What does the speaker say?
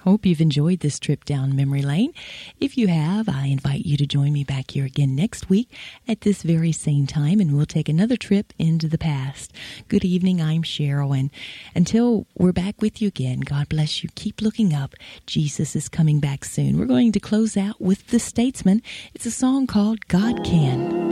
Hope you've enjoyed this trip down memory lane. If you have, I invite you to join me back here again next week at this very same time, and we'll take another trip into the past. Good evening, I'm Cheryl, and until we're back with you again, God bless you. Keep looking up. Jesus is coming back soon. We're going to close out with The Statesman. It's a song called God Can.